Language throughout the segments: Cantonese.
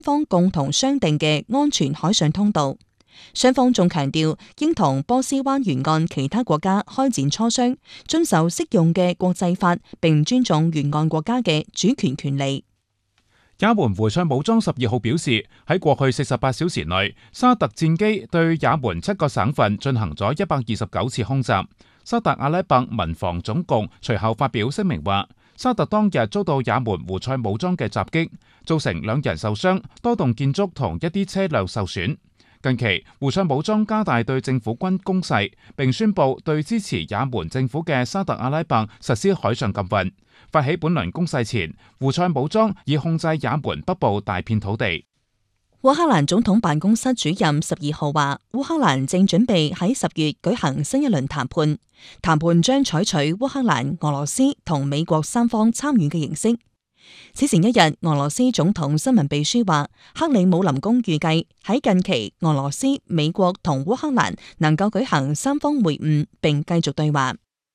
方共同商定嘅安全海上通道。雙方仲強調應同波斯灣沿岸其他國家開展磋商，遵守適用嘅國際法，並尊重沿岸國家嘅主權權利。 也門胡塞武裝12號表示，喺過去48小時內，沙特戰機對也門7個省份進行咗129次空襲。沙特阿拉伯民防總局隨後發表聲明話，沙特當日遭到也門胡塞武裝嘅襲擊，造成2人受傷，多棟建築同一啲車輛受損。近期，胡塞武裝加大對政府軍攻勢，並宣布對支持也門政府嘅沙特阿拉伯實施海上禁運。發起本輪攻勢前，胡塞武裝已控制也門北部大片土地。 烏克蘭總統辦公室主任12號話，烏克蘭正準備喺10月舉行新一輪談判，談判將採取烏克蘭、俄羅斯同美國3方參與嘅形式。此前一日，俄羅斯總統新聞秘書話，克里姆林宮預計喺近期，俄羅斯、美國同烏克蘭能夠舉行3方會晤，並繼續對話。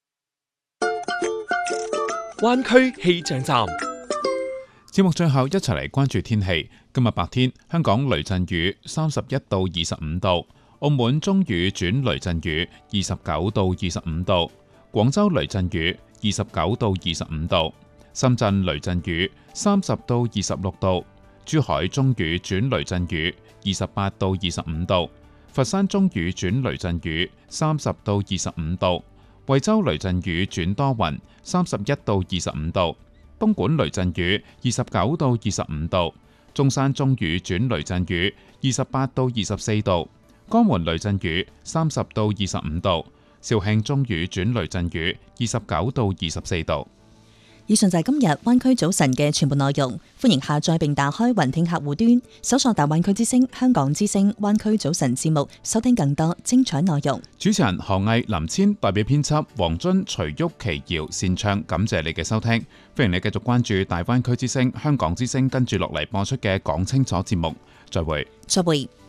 灣區氣象站節目最後一齊嚟關注天氣。今日白天，香港雷陣雨31到25度，澳門中雨轉雷陣雨29到25度，廣州雷陣雨29到25度，深圳雷陣雨30到26度，珠海中雨轉雷陣雨28到25度，佛山中雨轉雷陣雨30到25度，惠州雷陣雨轉多雲31到25度，東莞雷陣雨29到25度，中山中雨轉雷陣雨28到24度，江門雷陣雨30到25度，肇慶中雨轉雷陣雨29到24度。 以上就係今日灣區早晨嘅全部內容，歡迎下載並打開雲聽客戶端，搜索大灣區之聲、香港之聲、灣區早晨節目，收聽更多精彩內容。 主持人何毅、林千，代表編輯黃津、徐旭、奇瑤、擅唱，感謝你嘅收聽，歡迎你繼續關注大灣區之聲、香港之聲，跟住落嚟播出嘅講清楚節目，再會。 再會。